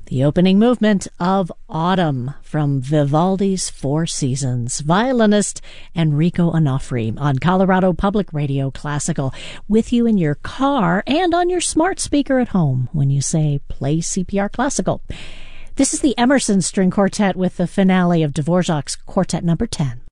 The opening movement of Autumn from Vivaldi's Four Seasons. Violinist Enrico Onofri on Colorado Public Radio Classical, with you in your car and on your smart speaker at home when you say play CPR Classical. This is the Emerson String Quartet with the finale of Dvorak's Quartet Number 10.